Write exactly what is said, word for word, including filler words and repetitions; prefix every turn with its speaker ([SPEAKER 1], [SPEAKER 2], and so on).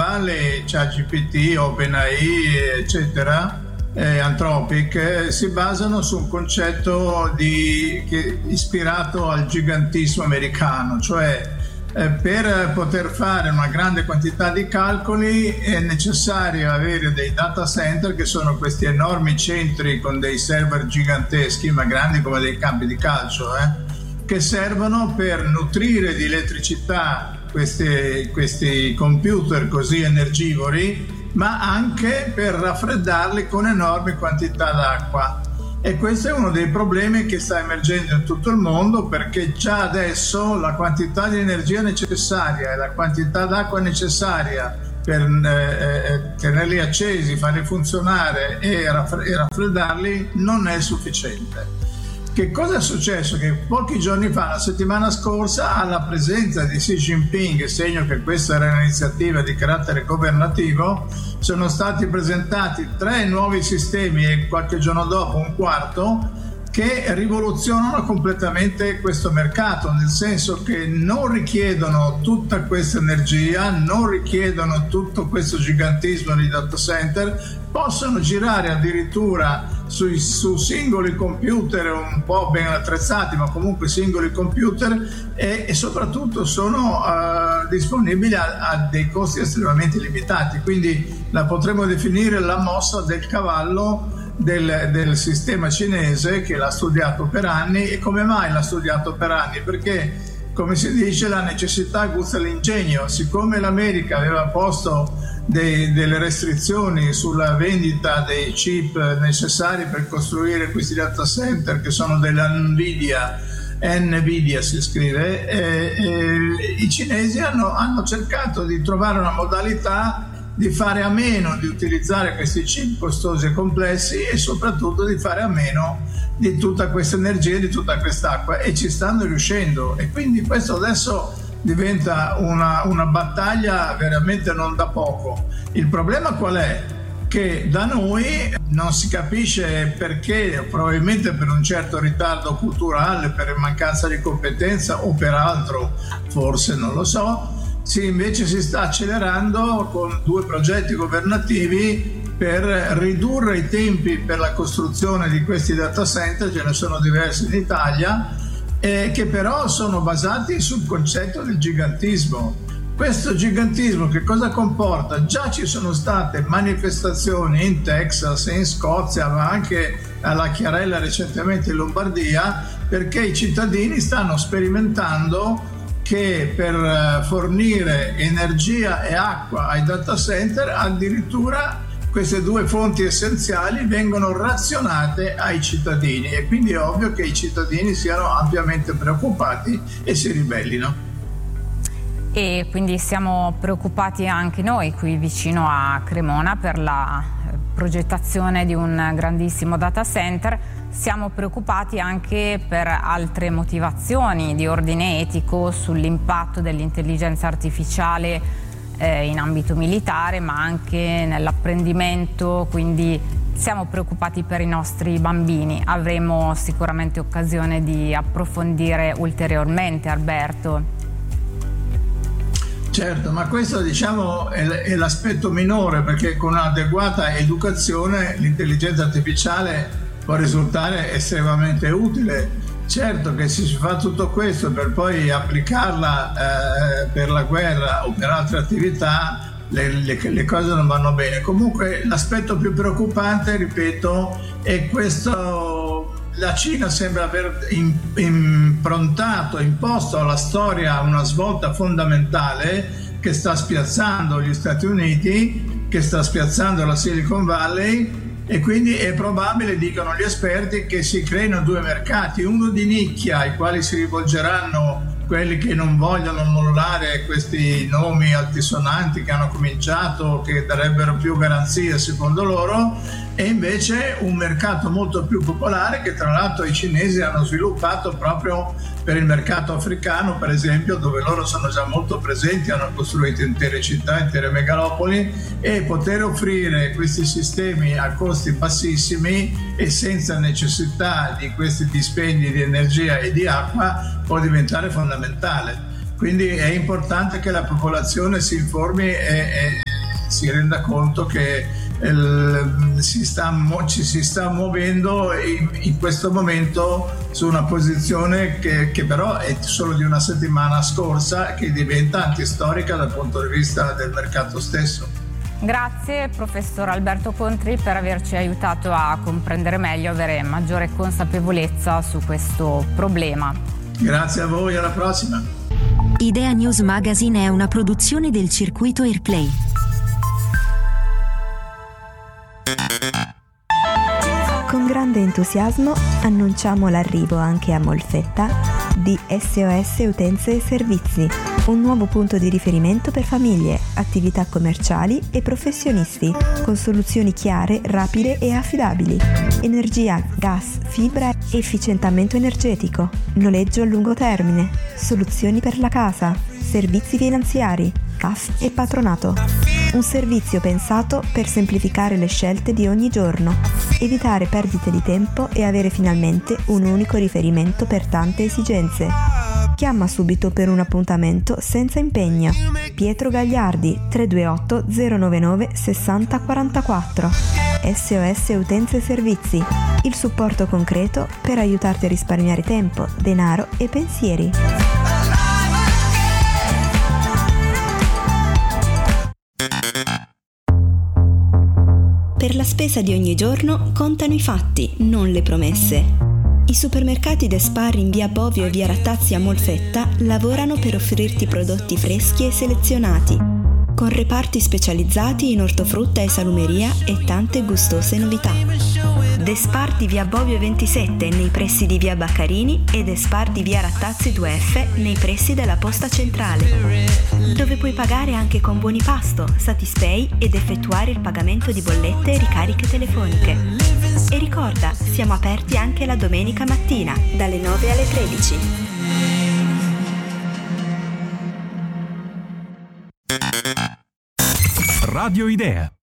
[SPEAKER 1] Valley, ChatGPT, OpenAI, eccetera, eh, Anthropic, eh, si basano su un concetto di, che, ispirato al gigantismo americano, cioè eh, per poter fare una grande quantità di calcoli è necessario avere dei data center, che sono questi enormi centri con dei server giganteschi, ma grandi come dei campi di calcio, eh, che servono per nutrire di elettricità questi, questi computer così energivori, ma anche per raffreddarli con enormi quantità d'acqua. E questo è uno dei problemi che sta emergendo in tutto il mondo, perché già adesso la quantità di energia necessaria e la quantità d'acqua necessaria per eh, tenerli accesi, farli funzionare e, raffre- e raffreddarli non è sufficiente. Che cosa è successo? Che pochi giorni fa, la settimana scorsa, alla presenza di Xi Jinping, segno che questa era un'iniziativa di carattere governativo, sono stati presentati tre nuovi sistemi e qualche giorno dopo un quarto, che rivoluzionano completamente questo mercato, nel senso che non richiedono tutta questa energia, non richiedono tutto questo gigantismo di data center, possono girare addirittura sui, su singoli computer un po' ben attrezzati, ma comunque singoli computer, e, e soprattutto sono uh, disponibili a, a dei costi estremamente limitati. Quindi la potremmo definire la mossa del cavallo Del, del sistema cinese, che l'ha studiato per anni. E come mai l'ha studiato per anni? Perché, come si dice, la necessità aguzza l'ingegno. Siccome l'America aveva posto dei, delle restrizioni sulla vendita dei chip necessari per costruire questi data center, che sono della Nvidia, Nvidia si scrive, e, e, i cinesi hanno, hanno cercato di trovare una modalità di fare a meno di utilizzare questi chip costosi e complessi, e soprattutto di fare a meno di tutta questa energia, di tutta quest'acqua, e ci stanno riuscendo. E quindi questo adesso diventa una, una battaglia veramente non da poco. Il problema qual è? Che da noi non si capisce perché, probabilmente per un certo ritardo culturale, per mancanza di competenza o per altro, forse, non lo so, sì, invece si sta accelerando con due progetti governativi per ridurre i tempi per la costruzione di questi data center. Ce ne sono diversi in Italia, eh, che però sono basati sul concetto del gigantismo. Questo gigantismo che cosa comporta? Già ci sono state manifestazioni in Texas e in Scozia, ma anche alla Chiarella recentemente in Lombardia, perché i cittadini stanno sperimentando che per fornire energia e acqua ai data center, addirittura queste due fonti essenziali vengono razionate ai cittadini, e quindi è ovvio che i cittadini siano ampiamente preoccupati e si ribellino.
[SPEAKER 2] E quindi siamo preoccupati anche noi qui vicino a Cremona per la progettazione di un grandissimo data center. Siamo preoccupati anche per altre motivazioni di ordine etico sull'impatto dell'intelligenza artificiale eh, in ambito militare, ma anche nell'apprendimento, quindi siamo preoccupati per i nostri bambini. Avremo sicuramente occasione di approfondire ulteriormente, Alberto.
[SPEAKER 1] Certo, ma questo, diciamo, è l'aspetto minore, perché con un'adeguata educazione l'intelligenza artificiale può risultare estremamente utile. Certo che se si fa tutto questo per poi applicarla eh, per la guerra o per altre attività, le, le, le cose non vanno bene. Comunque l'aspetto più preoccupante, ripeto, è questo: la Cina sembra aver improntato, imposto alla storia una svolta fondamentale che sta spiazzando gli Stati Uniti, che sta spiazzando la Silicon Valley, e quindi è probabile, dicono gli esperti, che si creino due mercati, uno di nicchia ai quali si rivolgeranno quelli che non vogliono mollare questi nomi altisonanti che hanno cominciato, che darebbero più garanzie secondo loro, e invece un mercato molto più popolare che tra l'altro i cinesi hanno sviluppato proprio per il mercato africano, per esempio, dove loro sono già molto presenti, hanno costruito intere città, intere megalopoli, e poter offrire questi sistemi a costi bassissimi e senza necessità di questi dispendi di energia e di acqua può diventare fondamentale. Quindi è importante che la popolazione si informi e, e si renda conto che il, si sta, ci si sta muovendo in, in questo momento su una posizione che, che però è solo di una settimana scorsa, che diventa antistorica dal punto di vista del mercato stesso.
[SPEAKER 2] Grazie professor Alberto Contri per averci aiutato a comprendere meglio, avere maggiore consapevolezza su questo problema.
[SPEAKER 1] Grazie a voi, alla prossima.
[SPEAKER 3] Idea News Magazine è una produzione del circuito Airplay.
[SPEAKER 4] Con grande entusiasmo annunciamo l'arrivo anche a Molfetta di S O S Utenze e Servizi, un nuovo punto di riferimento per famiglie, attività commerciali e professionisti, con soluzioni chiare, rapide e affidabili. Energia, gas, fibra, efficientamento energetico, noleggio a lungo termine, soluzioni per la casa, servizi finanziari, C A F e patronato. Un servizio pensato per semplificare le scelte di ogni giorno, evitare perdite di tempo e avere finalmente un unico riferimento per tante esigenze. Chiama subito per un appuntamento senza impegno. Pietro Gagliardi, tre due otto zero nove nove sei zero quattro quattro. S O S Utenze e Servizi, il supporto concreto per aiutarti a risparmiare tempo, denaro e pensieri. Per la spesa di ogni giorno contano i fatti, non le promesse. I supermercati Despar in via Bovio e via Rattazzi a Molfetta lavorano per offrirti prodotti freschi e selezionati, con reparti specializzati in ortofrutta e salumeria e tante gustose novità. Despar di via Bovio ventisette nei pressi di via Baccarini e Despar di via Rattazzi due F nei pressi della posta centrale, dove puoi pagare anche con Buonipasto, Satispay ed effettuare il pagamento di bollette e ricariche telefoniche. E ricorda, siamo aperti anche la domenica mattina, dalle nove alle tredici.
[SPEAKER 5] Radio Idea.